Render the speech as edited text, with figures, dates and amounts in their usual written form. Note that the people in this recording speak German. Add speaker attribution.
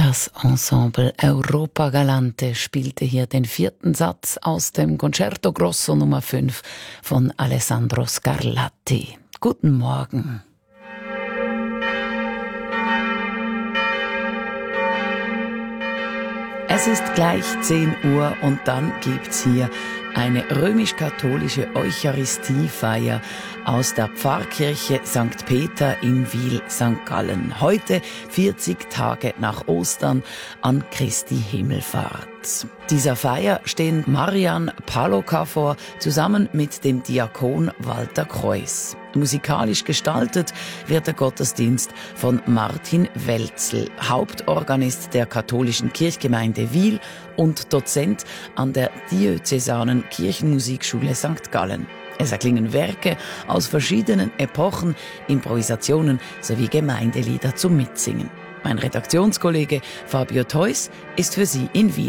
Speaker 1: Das Ensemble Europa Galante spielte hier den 4. Satz aus dem Concerto Grosso Nummer 5 von Alessandro Scarlatti. Guten Morgen. Es ist gleich 10 Uhr und dann gibt's hier eine römisch-katholische Eucharistiefeier aus der Pfarrkirche St. Peter in Wil, St. Gallen. Heute 40 Tage nach Ostern an Christi Himmelfahrt. Dieser Feier stehen Marian Paloka vor, zusammen mit dem Diakon Walter Kreuz. Musikalisch gestaltet wird der Gottesdienst von Martin Welzel, Hauptorganist der katholischen Kirchgemeinde Wil und Dozent an der Diözesanen Kirchenmusikschule St. Gallen. Es erklingen Werke aus verschiedenen Epochen, Improvisationen sowie Gemeindelieder zum Mitsingen. Mein Redaktionskollege Fabio Theus ist für Sie in Wil.